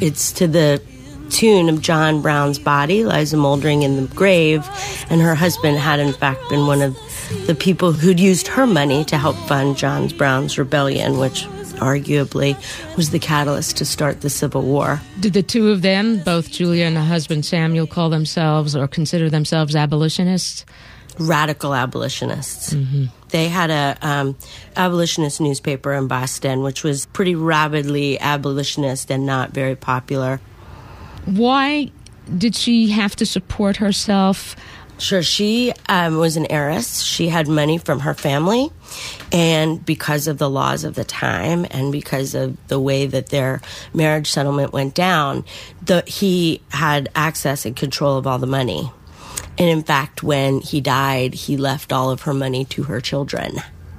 It's to the tune of John Brown's body lies moldering in the grave, and her husband had in fact been one of the people who'd used her money to help fund John Brown's rebellion, which arguably was the catalyst to start the Civil War. Did the two of them, both Julia and her husband Samuel, call themselves or consider themselves abolitionists? Radical abolitionists. Mm-hmm. They had a abolitionist newspaper in Boston, which was pretty rabidly abolitionist and not very popular. Why did she have to support herself? Sure, she was an heiress. She had money from her family, and because of the laws of the time and because of the way that their marriage settlement went down, he had access and control of all the money. And in fact, when he died, he left all of her money to her children.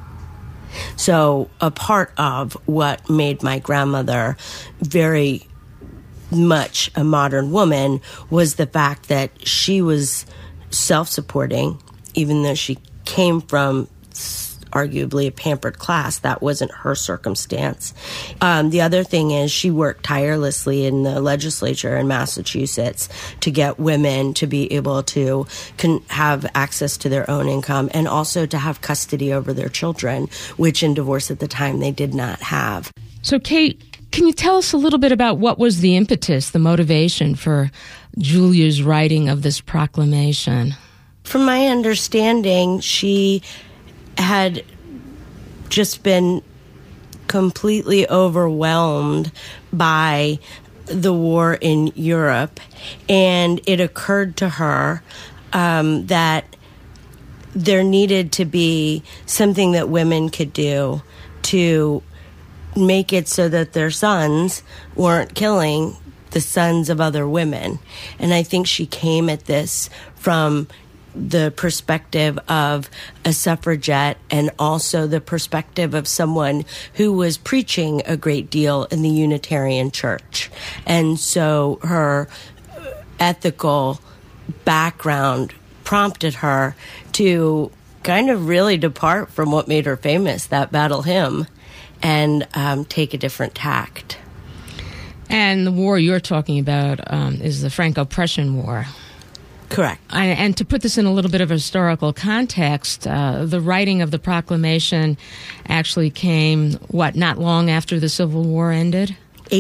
So a part of what made my grandmother very much a modern woman was the fact that she was self-supporting, even though she came from arguably a pampered class. That wasn't her circumstance. The other thing is she worked tirelessly in the legislature in Massachusetts to get women to be able to have access to their own income and also to have custody over their children, which in divorce at the time they did not have. So, Kate, can you tell us a little bit about what was the impetus, the motivation for Julia's writing of this proclamation? From my understanding, she had just been completely overwhelmed by the war in Europe, and it occurred to her that there needed to be something that women could do to make it so that their sons weren't killing the sons of other women. And I think she came at this from the perspective of a suffragette and also the perspective of someone who was preaching a great deal in the Unitarian Church. And so her ethical background prompted her to kind of really depart from what made her famous, that battle hymn, and take a different tact. And the war you're talking about is the Franco-Prussian War. Correct. And to put this in a little bit of a historical context, the writing of the proclamation actually came, not long after the Civil War ended?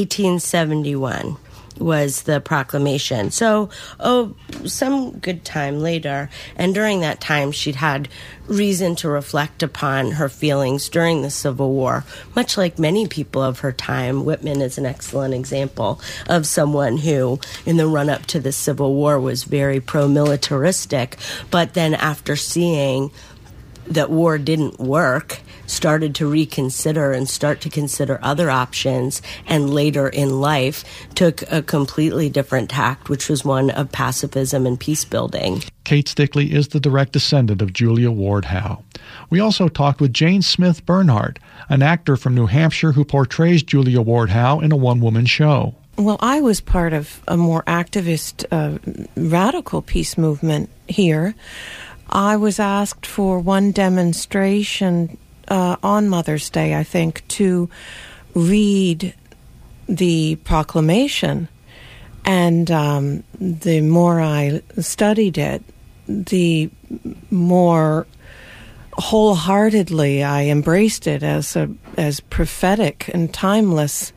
1871 was the proclamation. So, some good time later. And during that time, she'd had reason to reflect upon her feelings during the Civil War, much like many people of her time. Whitman is an excellent example of someone who, in the run-up to the Civil War, was very pro-militaristic, but then after seeing that war didn't work, started to reconsider and start to consider other options, and later in life took a completely different tact, which was one of pacifism and peace building. Kate Stickley is the direct descendant of Julia Ward Howe. We also talked with Jane Smith Bernhardt, an actor from New Hampshire who portrays Julia Ward Howe in a one-woman show. Well, I was part of a more activist, radical peace movement here. I was asked for one demonstration on Mother's Day, I think, to read the proclamation. And the more I studied it, the more wholeheartedly I embraced it as prophetic and timeless,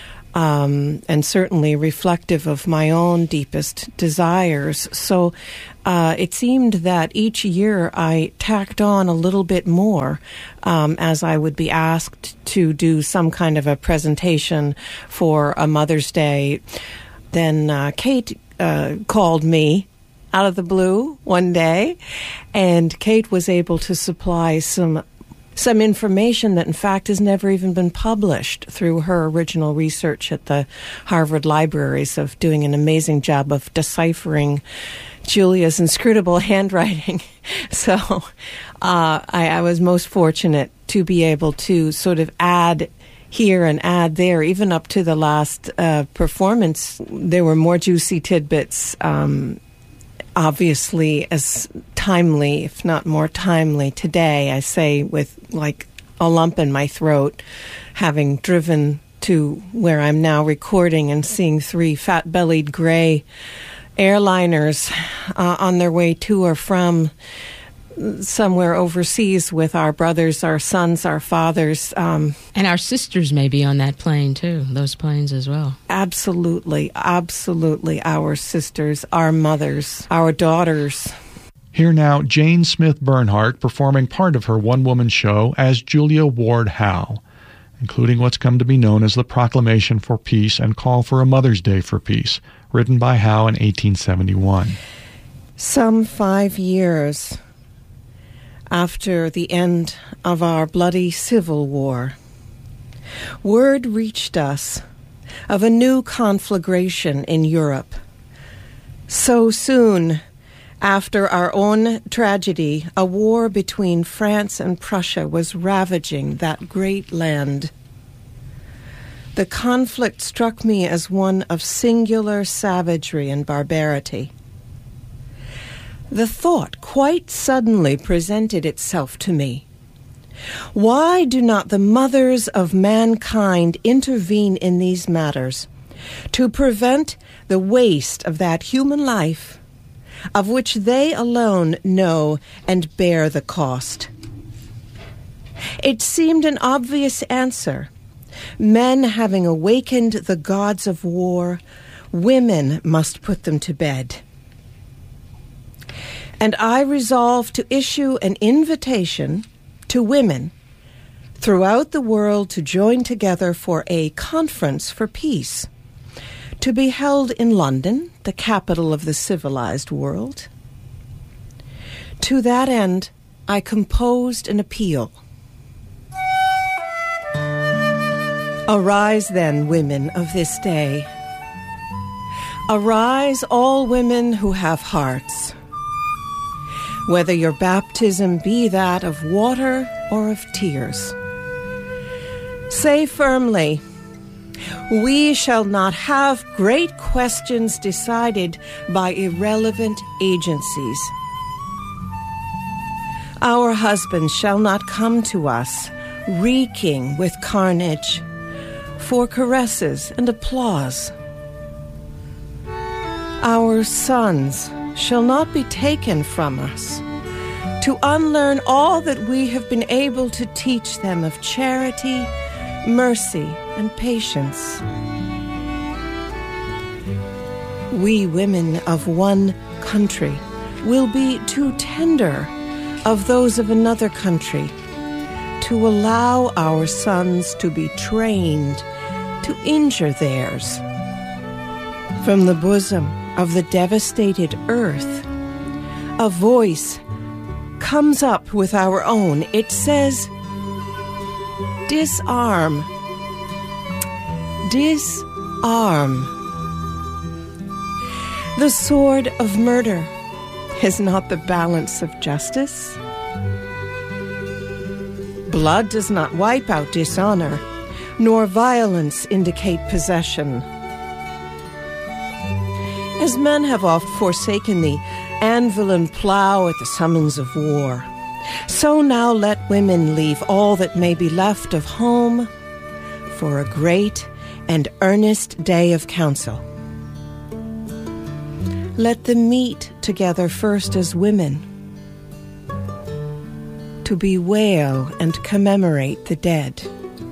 and certainly reflective of my own deepest desires. So it seemed that each year I tacked on a little bit more as I would be asked to do some kind of a presentation for a Mother's Day. Then Kate called me out of the blue one day, and Kate was able to supply some information that, in fact, has never even been published through her original research at the Harvard Libraries of doing an amazing job of deciphering Julia's inscrutable handwriting. So I was most fortunate to be able to sort of add here and add there, even up to the last performance. There were more juicy tidbits, obviously as timely, if not more timely today, I say with like a lump in my throat, having driven to where I'm now recording and seeing 3 fat-bellied gray airliners on their way to or from somewhere overseas with our brothers, our sons, our fathers. And our sisters may be on that plane, too, those planes as well. Absolutely, absolutely. Our sisters, our mothers, our daughters. Here now, Jane Smith Bernhardt performing part of her one-woman show as Julia Ward Howe, including what's come to be known as the Proclamation for Peace and Call for a Mother's Day for Peace, written by Howe in 1871. Some 5 years after the end of our bloody Civil War, word reached us of a new conflagration in Europe. So soon after our own tragedy, a war between France and Prussia was ravaging that great land. The conflict struck me as one of singular savagery and barbarity. The thought quite suddenly presented itself to me. Why do not the mothers of mankind intervene in these matters to prevent the waste of that human life of which they alone know and bear the cost? It seemed an obvious answer. Men having awakened the gods of war, women must put them to bed. And I resolved to issue an invitation to women throughout the world to join together for a conference for peace, to be held in London, the capital of the civilized world. To that end, I composed an appeal. Arise then, women of this day. Arise, all women who have hearts. Whether your baptism be that of water or of tears. Say firmly, we shall not have great questions decided by irrelevant agencies. Our husbands shall not come to us reeking with carnage for caresses and applause. Our sons shall not be taken from us to unlearn all that we have been able to teach them of charity, mercy, and patience. We women of one country will be too tender of those of another country to allow our sons to be trained to injure theirs. From the bosom of the devastated earth, a voice comes up with our own. It says, disarm. Disarm. The sword of murder is not the balance of justice. Blood does not wipe out dishonor, nor violence indicate possession. As men have oft forsaken the anvil and plow at the summons of war, so now let women leave all that may be left of home for a great and earnest day of council. Let them meet together first as women, to bewail and commemorate the dead.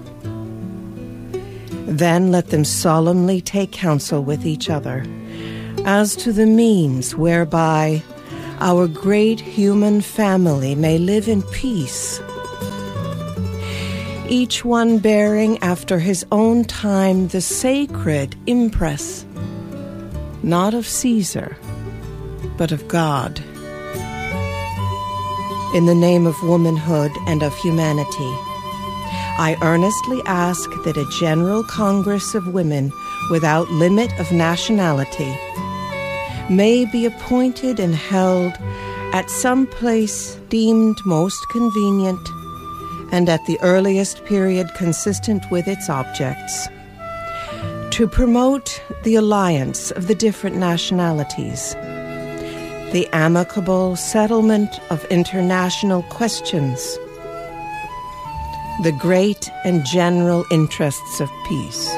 Then let them solemnly take counsel with each other as to the means whereby our great human family may live in peace, each one bearing after his own time the sacred impress, not of Caesar, but of God. In the name of womanhood and of humanity, I earnestly ask that a general Congress of women without limit of nationality may be appointed and held at some place deemed most convenient and at the earliest period consistent with its objects, to promote the alliance of the different nationalities, the amicable settlement of international questions, the great and general interests of peace.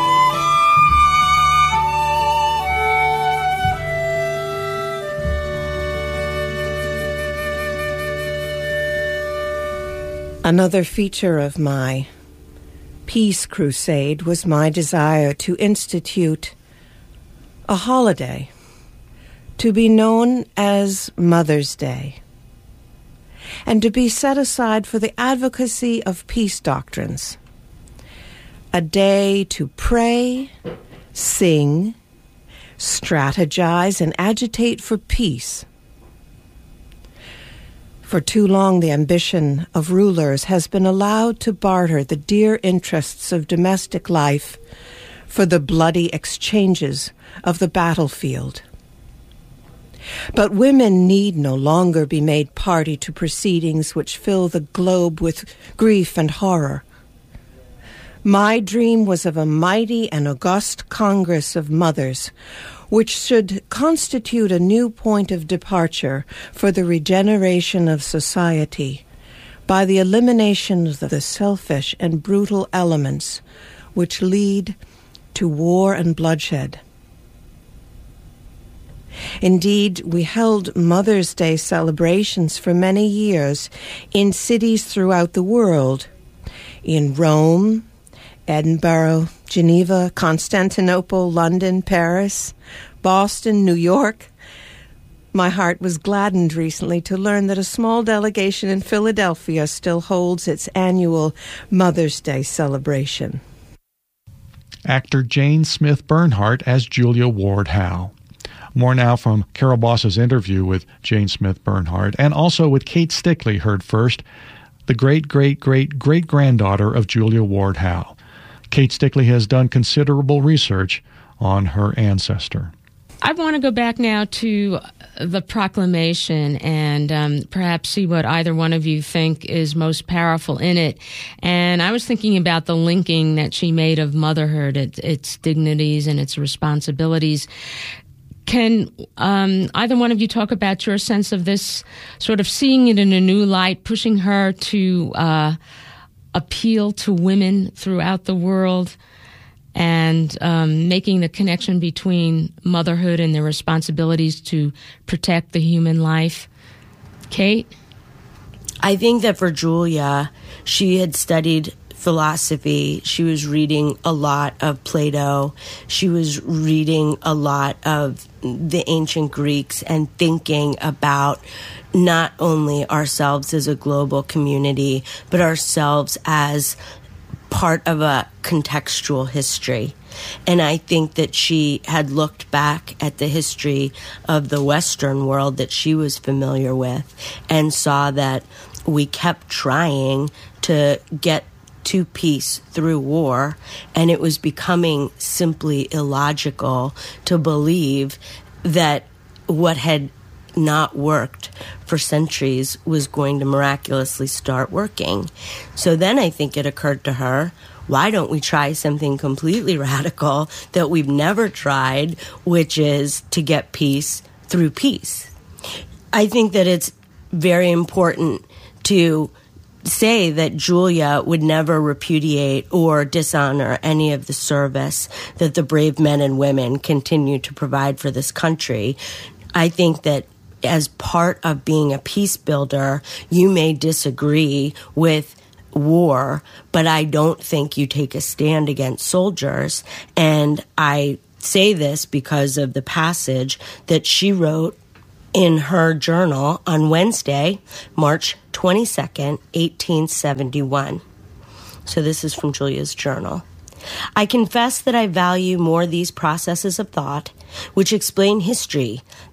Another feature of my peace crusade was my desire to institute a holiday to be known as Mother's Day, and to be set aside for the advocacy of peace doctrines. A day to pray, sing, strategize, and agitate for peace. For too long, the ambition of rulers has been allowed to barter the dear interests of domestic life for the bloody exchanges of the battlefield. But women need no longer be made party to proceedings which fill the globe with grief and horror. My dream was of a mighty and august Congress of Mothers, which should constitute a new point of departure for the regeneration of society by the elimination of the selfish and brutal elements which lead to war and bloodshed. Indeed, we held Mother's Day celebrations for many years in cities throughout the world, in Rome, Edinburgh, Geneva, Constantinople, London, Paris, Boston, New York. My heart was gladdened recently to learn that a small delegation in Philadelphia still holds its annual Mother's Day celebration. Actor Jane Smith Bernhardt as Julia Ward Howe. More now from Carol Boss's interview with Jane Smith Bernhardt, and also with Kate Stickley, heard first, the great-great-great-great-granddaughter of Julia Ward Howe. Kate Stickley has done considerable research on her ancestor. I want to go back now to the proclamation and perhaps see what either one of you think is most powerful in it. And I was thinking about the linking that she made of motherhood, its dignities and its responsibilities. Can either one of you talk about your sense of this, sort of seeing it in a new light, pushing her to appeal to women throughout the world, and making the connection between motherhood and their responsibilities to protect the human life? Kate? I think that for Julia, she had studied philosophy. She was reading a lot of Plato. She was reading a lot of the ancient Greeks and thinking about not only ourselves as a global community, but ourselves as part of a contextual history. And I think that she had looked back at the history of the Western world that she was familiar with and saw that we kept trying to get to peace through war, and it was becoming simply illogical to believe that what had not worked for centuries was going to miraculously start working. So then I think it occurred to her, why don't we try something completely radical that we've never tried, which is to get peace through peace? I think that it's very important to say that Julia would never repudiate or dishonor any of the service that the brave men and women continue to provide for this country. I think that as part of being a peace builder, you may disagree with war, but I don't think you take a stand against soldiers. And I say this because of the passage that she wrote in her journal on Wednesday, March 22nd, 1871. So this is from Julia's journal. I confess that I value more these processes of thought which explain history